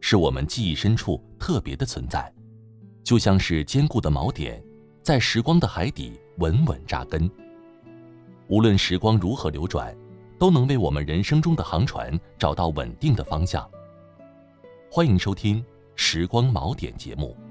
是我们记忆深处特别的存在，就像是坚固的锚点，在时光的海底稳稳扎根。无论时光如何流转，都能为我们人生中的航船找到稳定的方向。欢迎收听《时光锚点》节目。